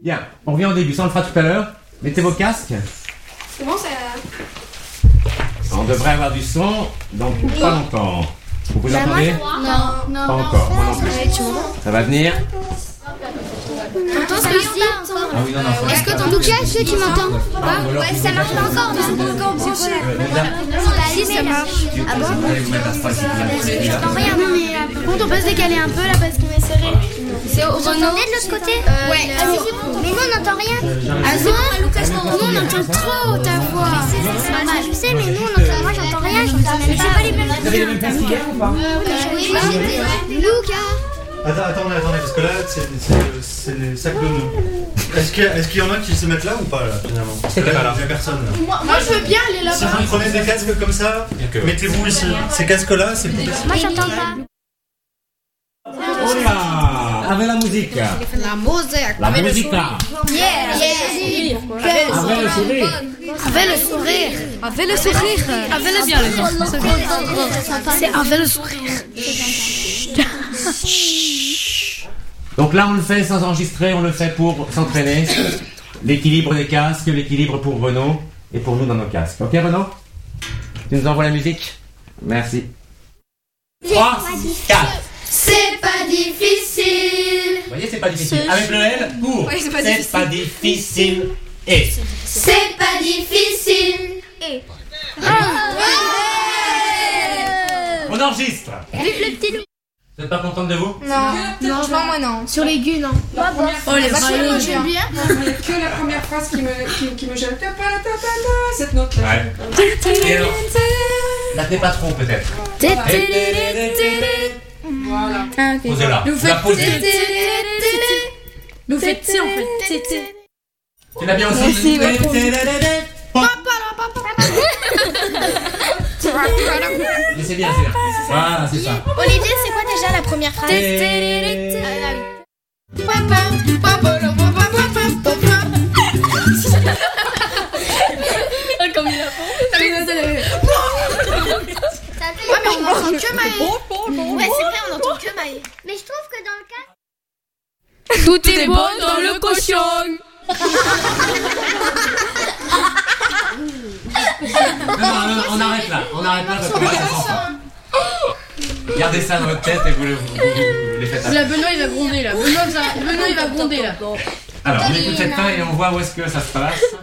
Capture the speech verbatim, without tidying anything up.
Bien, on revient au début, ça on le fera tout à l'heure. Mettez vos casques. Comment ça? On devrait avoir du son dans pas longtemps. Vous vous entendez? Non, non. Pas encore, moi non plus. Ça va venir? T'entends ce que je dis? Ah oui, non, non. Est-ce que ton Lucas, est-ce que tu m'entends? Ouais, ça marche pas encore, mais c'est pas encore branché. Si, ça marche. Ah bon? J'entends rien. Par contre, on peut se décaler un peu là parce qu'il m'est serré. Vous entendez de l'autre côté? Ouais. Mais nous, on n'entend rien. Ah non? Nous, on entend trop ta voix. Je sais, mais nous, on entend. Moi, j'entends rien. J'entends même pas. C'est pas les mêmes. Vous avez les mêmes casques qu'hier ou pas? Oui, Lucas. Attends, attendez, attendez, parce que là, c'est, c'est, c'est les sacs de nœuds. Est-ce qu'il y, a, est-ce qu'il y en a qui se mettent là ou pas, là, finalement? C'est pas là. Il n'y a personne, là. Moi, moi, je veux bien aller là-bas. Si vous prenez des casques comme ça, mettez-vous ici. Ces casques-là, c'est plus facile. Moi, j'entends pas. On y va! Avec la musique. La musique. La musique là. Yeah. Yeah. Avec le sourire. Avec le sourire. Avec le sourire. Avec le sourire. C'est avec le sourire. Donc là, on le fait sans enregistrer, on le fait pour s'entraîner. L'équilibre des casques, l'équilibre pour Renaud et pour nous dans nos casques. Ok, Renaud? Tu nous envoies la musique? Merci. trois, quatre. C'est pas difficile. Vous voyez, c'est pas difficile. Avec le L, court. Oui, c'est pas c'est difficile. pas difficile. Et. C'est pas difficile. Et. On enregistre. Vive le petit loup. Vous êtes pas contente de vous? Non, non, moi non. Sur l'aigu, non. Oh les Moi j'aime bien. Non, il n'y a que la première phrase qui me, qui, qui me gêne. Ta, ta, ta, ta, ta, cette note-là. Ouais. Et alors, la tenez pas trop peut-être. Voilà. Ah, ok. Posez-la. Nous Vous la posez. Nous faites si on fait. Tu l'as bien aussi. Merci, ouais. Mais c'est bien, c'est bien. Voilà, c'est ça. Olivier, c'est quoi déjà la première phrase? Comme il a fait. Ouais, mais on entend que Maë. Ouais, c'est vrai, on entend que Maë. Mais je trouve que dans le cas. Tout est bon dans le cochon. Non, non, non, on arrête là. On arrête là parce que là, ça sent pas. Gardez ça dans votre tête et vous, le, vous, vous, vous les faites après. Là, Benoît il va gronder là. Benoît, Benoît il va gronder là. Alors, on écoute cette fin et on voit où est-ce que ça se passe.